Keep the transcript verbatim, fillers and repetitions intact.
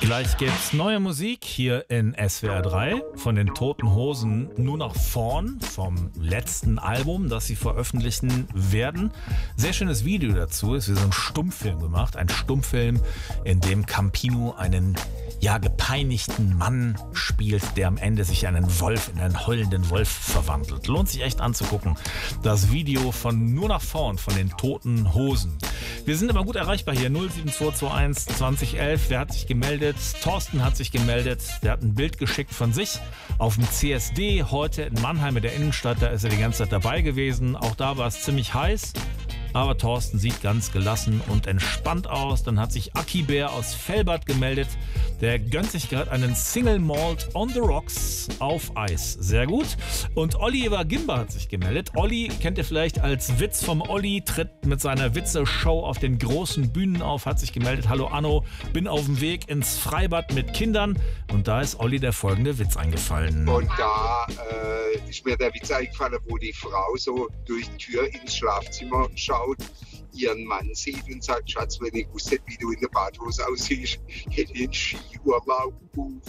Gleich gibt's neue Musik hier in S W R drei von den Toten Hosen, nur noch vorn vom letzten Album, das sie veröffentlichen werden. Sehr schönes Video dazu, ist wie so ein Stummfilm gemacht, ein Stummfilm, in dem Campino einen ja gepeinigten Mann spielt, der am Ende sich in einen Wolf, in einen heulenden Wolf verwandelt. Lohnt sich echt anzugucken. Das Video von Nur nach vorn von den Toten Hosen. Wir sind immer gut erreichbar hier, null sieben zwei zwei eins zwanzig elf. Wer hat sich gemeldet? Thorsten hat sich gemeldet. Der hat ein Bild geschickt von sich auf dem C S D heute in Mannheim in der Innenstadt. Da ist er die ganze Zeit dabei gewesen. Auch da war es ziemlich heiß. Aber Thorsten sieht ganz gelassen und entspannt aus. Dann hat sich Aki Bär aus Velbert gemeldet. Der gönnt sich gerade einen Single Malt on the Rocks auf Eis. Sehr gut. Und Oliver Gimba hat sich gemeldet. Olli kennt ihr vielleicht als Witz vom Olli, tritt mit seiner Witze-Show auf den großen Bühnen auf, hat sich gemeldet. Hallo Anno, bin auf dem Weg ins Freibad mit Kindern. Und da ist Olli der folgende Witz eingefallen. Und da äh, ist mir der Witz eingefallen, wo die Frau so durch die Tür ins Schlafzimmer schaut, ihren Mann sieht und sagt: Schatz, wenn ich wusste, wie du in der Badhose aussiehst, hätte ich einen Skiurlaub gebucht.